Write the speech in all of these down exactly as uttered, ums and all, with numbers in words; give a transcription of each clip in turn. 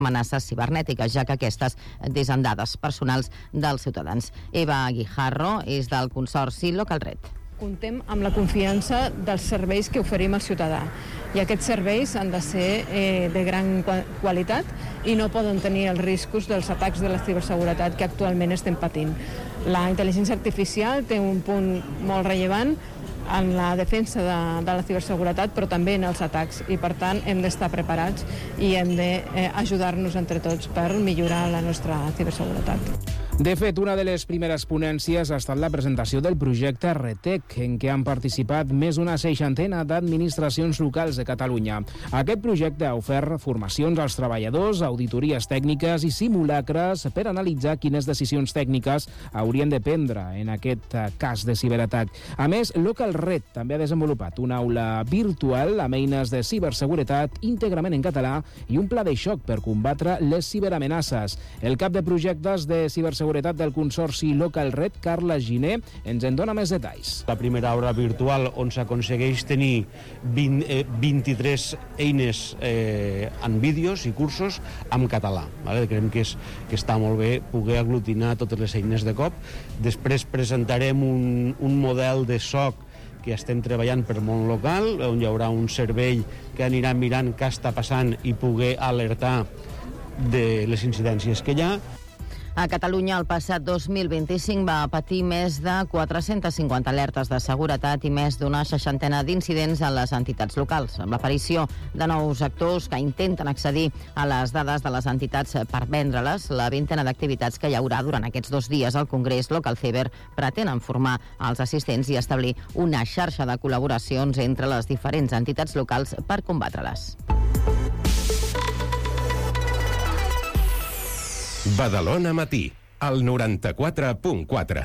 amenaces cibernètiques, ja que aquestes desen dades personals dels ciutadans. Eva Guijarro és del Consorci Localred. Comptem amb la confiança dels serveis que oferim al ciutadà i aquests serveis han de ser eh, de gran qualitat i no poden tenir els riscos dels atacs de la ciberseguretat que actualment estem patint. La intel·ligència artificial té un punt molt rellevant en la defensa de, de la ciberseguretat, però també en els atacs, i per tant hem d'estar preparats i hem d'ajudar-nos eh, entre tots per millorar la nostra ciberseguretat. De fet, una de les primeres ponències ha estat la presentació del projecte RETEC, en què han participat més d'una seixantena d'administracions locals de Catalunya. Aquest projecte ha ofert formacions als treballadors, auditories tècniques i simulacres per analitzar quines decisions tècniques haurien de prendre en aquest cas de ciberatac. A més, Localred també ha desenvolupat una aula virtual amb eines de ciberseguretat íntegrament en català i un pla de xoc per combatre les ciberamenaces. El cap de projectes de ciberseguretat del Consorci Localred, Carla Giner, ens en dona més detalls. La primera aula virtual on s'aconsegueix tenir vint, eh, vint-i-tres eines eh, en vídeos i cursos en català. Vale? Creiem que, és, que està molt bé poder aglutinar totes les eines de cop. Després presentarem un, un model de S O C que estem treballant per món local, on hi haurà un cervell que anirà mirant què està passant i poder alertar de les incidències que hi ha. A Catalunya, el passat dos mil vint-i-cinc va patir més de quatre-centes cinquanta alertes de seguretat i més d'una seixantena d'incidents en les entitats locals, amb l'aparició de nous actors que intenten accedir a les dades de les entitats per vendre-les. La vintena d'activitats que hi haurà durant aquests dos dies al Congrés Local Cyber pretenen formar els assistents i establir una xarxa de col·laboracions entre les diferents entitats locals per combatre-les. Badalona Matí, al noranta-quatre punt quatre.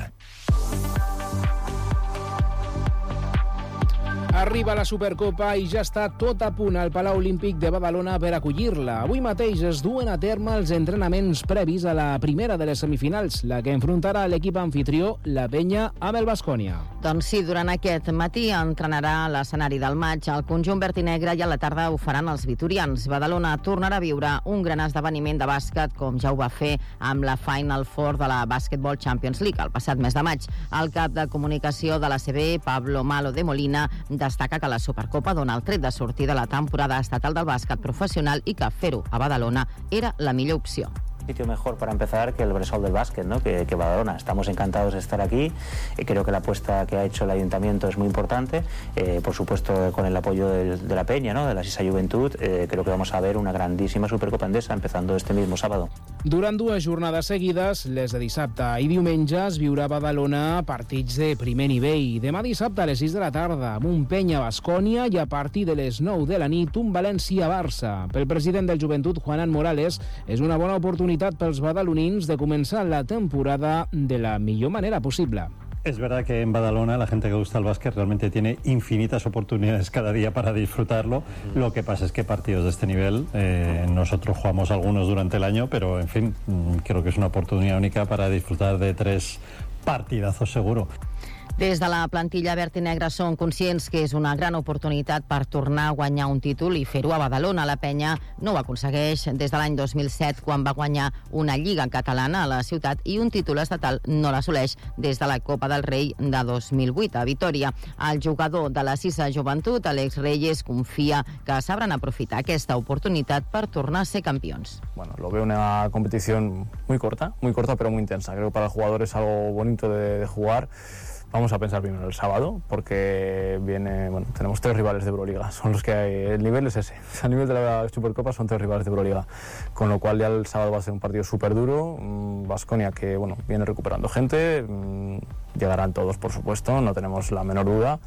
Arriba la Supercopa i ja està tot a punt al Palau Olímpic de Badalona per acollir-la. Avui mateix es duen a terme els entrenaments previs a la primera de les semifinals, la que enfrontarà l'equip anfitrió, la Penya, amb el Baskonia. Doncs sí, durant aquest matí entrenarà l'escenari del maig el conjunt verd i negre i a la tarda ho faran els vitorians. Badalona tornarà a viure un gran esdeveniment de bàsquet, com ja ho va fer amb la Final Four de la Basketball Champions League el passat mes de maig. El cap de comunicació de l'A C B, Pablo Malo de Molina, destaca que la Supercopa dona el tret de sortida a la temporada estatal del bàsquet professional i que fer-ho a Badalona era la millor opció. Sitio mejor para empezar que el Bressol del básquet, ¿no? que, que Badalona. Estamos encantados de estar aquí. Eh, creo que la apuesta que ha hecho el Ayuntamiento es muy importante. Eh, por supuesto, con el apoyo del, de la Peña, ¿no? de la Sisa Juventud, eh, creo que vamos a ver una grandísima Supercopa Endesa empezando este mismo sábado. Durant dues jornades seguides, les de dissabte i diumenge, es viurà a Badalona partits de primer nivell. Demà dissabte a les sis de la tarda, amb un Penya-Baskonia, i a partir de les nou de la nit, un València-Barça. Pel president del Joventut, Juanan Morales, és una bona oportunitat pels badalonins de començar la temporada de la millor manera posible. Es verdad que en Badalona la gente que gusta el básquet realmente tiene infinitas oportunidades cada día para disfrutarlo. Lo que pasa es que partidos de este nivel, eh, nosotros jugamos algunos durante el año, pero en fin, creo que es una oportunidad única para disfrutar de tres partidazos seguro. Des de la plantilla verd i negra són conscients que és una gran oportunitat per tornar a guanyar un títol i fer-ho a Badalona. La Penya no ho aconsegueix des de l'any dos mil set, quan va guanyar una lliga catalana a la ciutat, i un títol estatal no l'assoleix des de la Copa del Rei de dos mil vuit a Vitoria. El jugador de la Sisa Joventut, Alex Reyes, confia que sabran aprofitar aquesta oportunitat per tornar a ser campions. Bueno, lo veo una competición muy corta, muy corta pero muy intensa. Creo que para el jugador es algo bonito de, de jugar. Vamos a pensar primero el sábado, porque viene, bueno, tenemos tres rivales de Euroliga, son los que hay, el nivel es ese, a nivel de la Supercopa son tres rivales de Euroliga, con lo cual ya el sábado va a ser un partido súper duro. Baskonia, que bueno, viene recuperando gente, llegarán todos por supuesto, no tenemos la menor duda,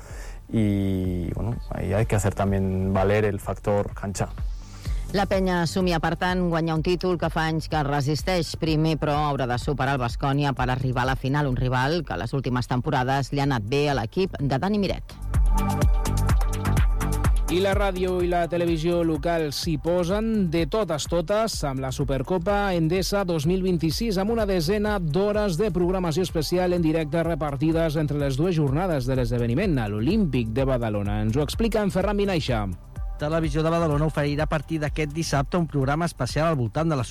y bueno, ahí hay que hacer también valer el factor cancha. La Penya somia, per tant, guanyar un títol que fa anys que resisteix. Primer, però, haurà de superar el Baskonia per arribar a la final, un rival que les últimes temporades li ha anat bé a l'equip de Dani Miret. I la ràdio i la televisió local s'hi posen de totes totes amb la Supercopa Endesa dos mil vint-i-sis, amb una desena d'hores de programació especial en directe repartides entre les dues jornades de l'esdeveniment a l'Olímpic de Badalona. Ens ho explica en Ferran Vinaixa. Televisió de Badalona oferirà a partir d'aquest dissabte un programa especial al voltant de la